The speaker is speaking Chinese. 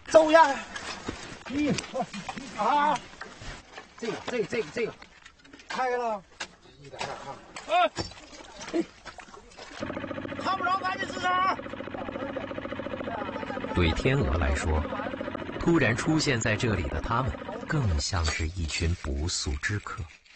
走呀！你啊，这个，开了，一点看。看不着，赶紧吱声。 对天鹅来说，突然出现在这里的他们，更像是一群不速之客。